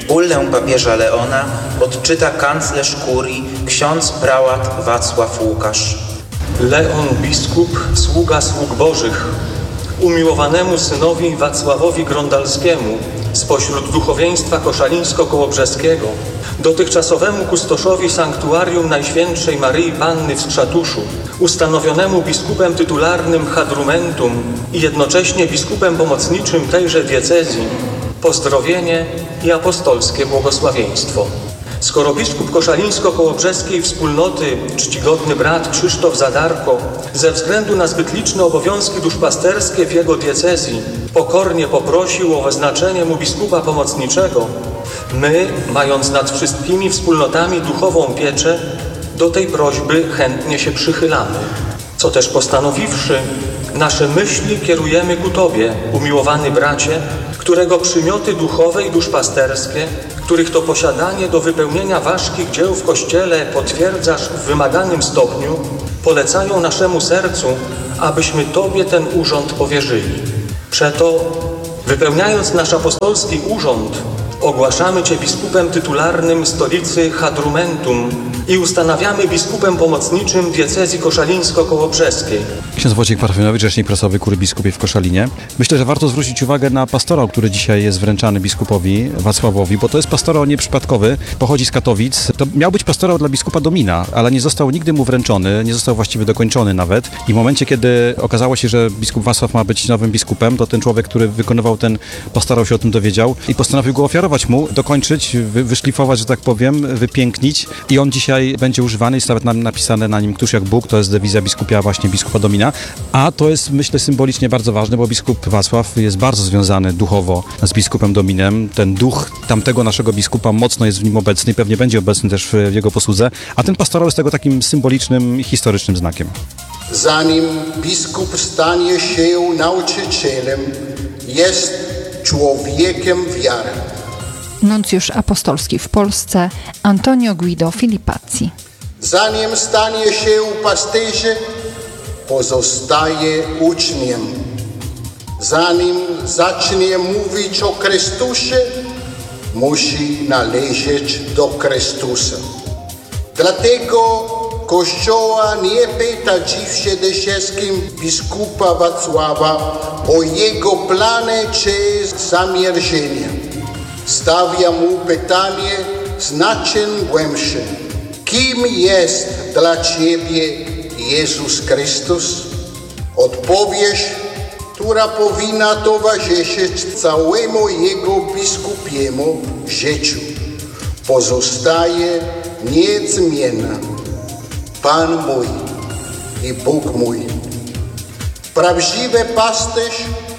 Bullę papieża Leona odczyta kanclerz kurii ksiądz prałat Wacław Łukasz. Leon biskup, sługa sług bożych, umiłowanemu synowi Wacławowi Grondalskiemu spośród duchowieństwa koszalińsko-kołobrzeskiego, dotychczasowemu kustoszowi sanktuarium Najświętszej Maryi Panny w Skrzatuszu, ustanowionemu biskupem tytularnym Hadrumentum i jednocześnie biskupem pomocniczym tejże diecezji, pozdrowienie i apostolskie błogosławieństwo. Skoro biskup koszalińsko-kołobrzeskiej wspólnoty, czcigodny brat Krzysztof Zadarko, ze względu na zbyt liczne obowiązki duszpasterskie w jego diecezji pokornie poprosił o wyznaczenie mu biskupa pomocniczego, my, mając nad wszystkimi wspólnotami duchową pieczę, do tej prośby chętnie się przychylamy. Co też postanowiwszy, nasze myśli kierujemy ku Tobie, umiłowany bracie, którego przymioty duchowe i duszpasterskie, których to posiadanie do wypełnienia ważkich dzieł w Kościele potwierdzasz w wymaganym stopniu, polecają naszemu sercu, abyśmy Tobie ten urząd powierzyli. Przeto, wypełniając nasz apostolski urząd, ogłaszamy Cię biskupem tytularnym stolicy Hadrumentum i ustanawiamy biskupem pomocniczym diecezji koszalińsko-kołobrzeskiej. Ksiądz Wojciech Parfenowicz, rzecznik prasowy Kurii Biskupskiej w Koszalinie. Myślę, że warto zwrócić uwagę na pastorał, który dzisiaj jest wręczany biskupowi Wacławowi, bo to jest pastorał nieprzypadkowy, pochodzi z Katowic. To miał być pastorał dla biskupa Domina, ale nie został nigdy mu wręczony, nie został właściwie dokończony nawet. I w momencie, kiedy okazało się, że biskup Wacław ma być nowym biskupem, to ten człowiek, który wykonywał ten pastorał, się o tym dowiedział i postanowił go ofiarować mu, dokończyć, wyszlifować, że tak powiem, wypięknić i on dzisiaj będzie używany, jest nawet napisane na nim Któż jak Bóg, to jest dewizja biskupia, właśnie biskupa Domina, a to jest, myślę, symbolicznie bardzo ważne, bo biskup Wacław jest bardzo związany duchowo z biskupem Dominem. Ten duch tamtego naszego biskupa mocno jest w nim obecny i pewnie będzie obecny też w jego posłudze, a ten pastorał jest tego takim symbolicznym i historycznym znakiem. Zanim biskup stanie się nauczycielem, jest człowiekiem wiary. Nuncjusz apostolski w Polsce Antonio Guido Filipazzi. Zanim stanie się pasterzem, pozostaje uczniem. Zanim zacznie mówić o Chrystusie, musi należeć do Chrystusa. Dlatego Kościoła nie pyta dziś w siedlszewskim biskupa Wacława o jego plany czy zamierzenia. Stawia mu pytanie znacznie głębsze. Kim jest dla Ciebie Jezus Chrystus? Odpowiedź, która powinna towarzyszyć całemu Jego biskupiemu życiu, pozostaje niezmienna. Pan mój i Bóg mój. Prawdziwy pasterz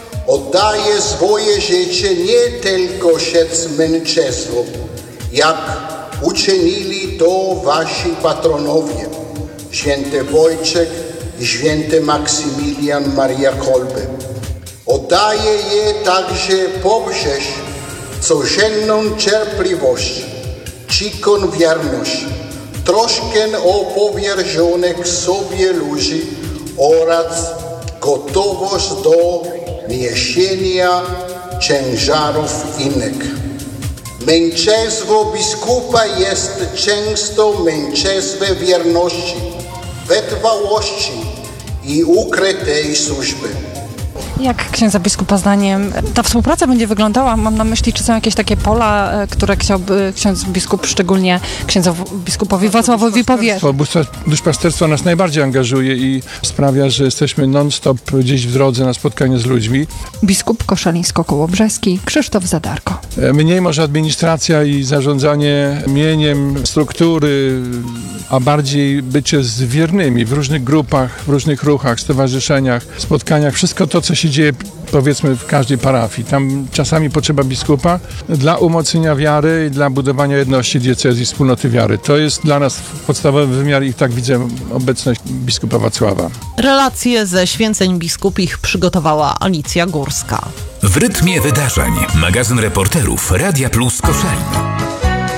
oddaje swoje życie nie tylko przed męczeństwem, jak uczynili to wasi patronowie, święty Wojciech i święty Maksymilian Maria Kolbe. Oddaje je także poprzez codzienną cierpliwość, cichą wierność, troskę o powierzonych sobie ludzi oraz gotowość do niesienia ciężarów innych. Męczeństwo biskupa jest często męczeństwem wierności, wytrwałości i ukrytej służby. Jak księdza biskupa zdaniem ta współpraca będzie wyglądała? Mam na myśli, czy są jakieś takie pola, które chciałby ksiądz biskup, szczególnie księdzu biskupowi Wacławowi powierzyć? Duszpasterstwo nas najbardziej angażuje i sprawia, że jesteśmy non-stop gdzieś w drodze na spotkanie z ludźmi. Biskup koszalińsko-kołobrzeski Krzysztof Zadarko. Mniej może administracja i zarządzanie mieniem, struktury, a bardziej bycie z wiernymi w różnych grupach, w różnych ruchach, stowarzyszeniach, spotkaniach. Wszystko to, co się dzieje, powiedzmy, w każdej parafii. Tam czasami potrzeba biskupa dla umocnienia wiary i dla budowania jedności diecezji, wspólnoty wiary. To jest dla nas podstawowy wymiar i tak widzę obecność biskupa Wacława. Relacje ze święceń biskupich przygotowała Alicja Górska. W rytmie wydarzeń. Magazyn reporterów Radia Plus Koszalin.